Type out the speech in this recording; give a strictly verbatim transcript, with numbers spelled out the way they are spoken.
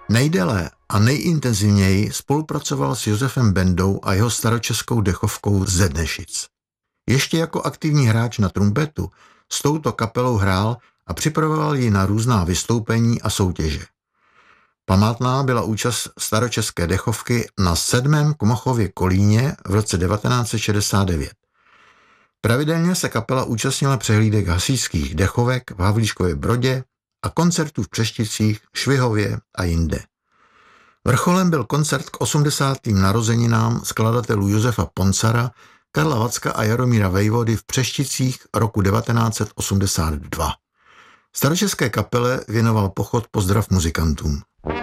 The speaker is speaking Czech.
Nejdéle a nejintenzivněji spolupracoval s Josefem Bendou a jeho staročeskou dechovkou z Dnešic. Ještě jako aktivní hráč na trumpetu s touto kapelou hrál a připravoval ji na různá vystoupení a soutěže. Památná byla účast staročeské dechovky na sedmém Kmochově Kolíně v roce devatenáct set šedesát devět. Pravidelně se kapela účastnila přehlídek hasičských dechovek v Havlíčkově Brodě a koncertů v Přešticích, Švihově a jinde. Vrcholem byl koncert k osmdesátým narozeninám skladatelů Josefa Poncara, Karla Vacka a Jaromíra Vejvody v Přešticích roku devatenáct set osmdesát dva. Staročeské kapele věnoval pochod pozdrav muzikantům.